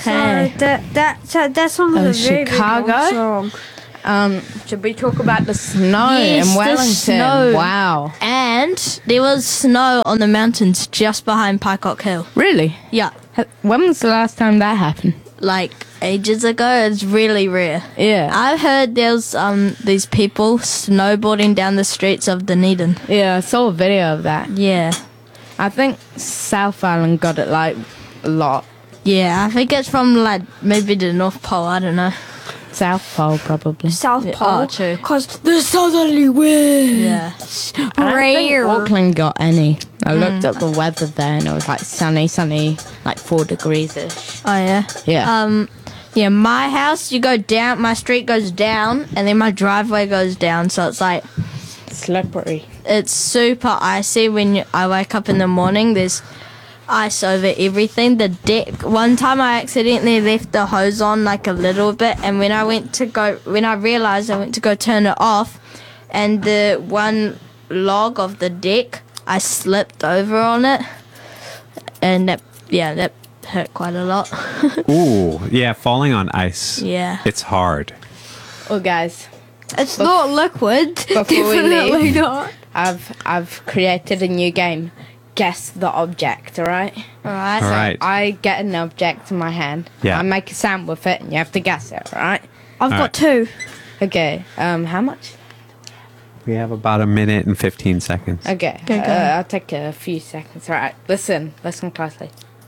Okay. So that song is a very Chicago? big song. Should we talk about the snow Yes, in the Wellington? snow. Wow. And there was snow on the mountains just behind Pycock Hill. Really? Yeah. When was the last time that happened? Like ages ago. It's really rare. Yeah. I've heard there's these people snowboarding down the streets of Dunedin. Yeah, I saw a video of that. Yeah. I think South Island got it like a lot. Yeah, I think it's from like maybe the North Pole, I don't know. South Pole probably. South Yeah, Pole. oh, true. Because the southerly wind. Yeah. I don't think Rare. Auckland got any. I looked up the weather there and it was like sunny, like 4 degrees-ish. Oh yeah. Yeah. Yeah, my house, you go down, my street goes down, and then my driveway goes down, so it's like, Slippery. it's super icy when I wake up in the morning. There's ice over everything. The deck, one time I accidentally left the hose on like a little bit, and when I realized I went to go turn it off, and the one log of the deck, I slipped over on it, and that hurt quite a lot. Ooh, yeah, falling on ice. Yeah. It's hard. Well, guys, It's not liquid. before we Definitely leave, not. I've created a new game. Guess the object, alright? Alright. All right. I get an object in my hand. Yeah. I make a sound with it and you have to guess it, alright? I've got Alright. 2. Okay, how much? We have about a minute and 15 seconds. Okay, Okay, go. I'll take a few seconds. Alright, listen closely.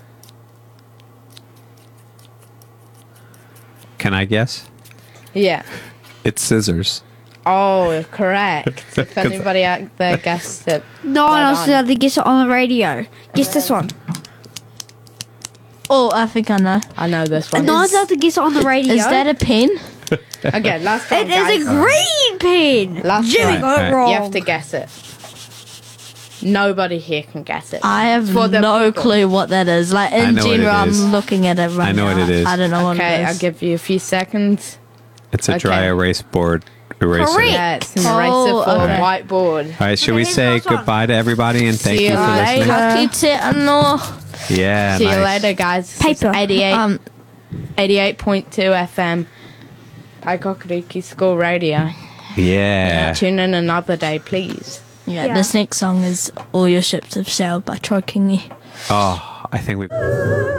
Can I guess? Yeah. It's scissors. Oh, correct. If anybody out there guessed it. No one Right else on. is allowed to guess it on the radio. Guess this one. Oh, I think I know. I know this one. No one's allowed to guess it on the radio. Is that a pen? Okay, last time. It is a green pen. Last Jimmy time. got Right. it wrong. You have to guess it. Nobody here can guess it. I have For the no people. clue what that is. Like I in know what it general, is. I'm looking at it right I know now. what it is. I don't know what Okay, it I'll is. give you a few seconds. It's a dry Okay. erase board eraser. Correct. Yeah, it's an Oh, eraser for okay. whiteboard. All right, should we Okay, say last one. goodbye to everybody and thank See you you for listening? later. Ka kite anō. Yeah, See you nice. later, guys. This is Paper. 88.2 FM. Paikokariki School Radio. Yeah. Tune in another day, please. Yeah, Yeah. this next song is All Your Ships Have Sailed by Troy Kingi. Oh, I think we.